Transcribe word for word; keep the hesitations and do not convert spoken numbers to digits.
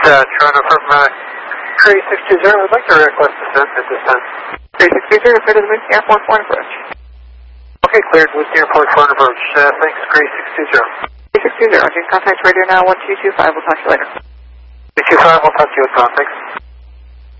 uh, Toronto from uh, Gray six two zero. I'd like to request descent at this time. Gray six two zero, clear to the Whiskey Airport, foreign approach. Okay, cleared. Whiskey Airport, foreign approach. Uh, thanks, Gray six two zero. Gray six two zero, contact radio now one two two five. We'll talk to you later. two two five, we'll talk to you at dawn. Thanks.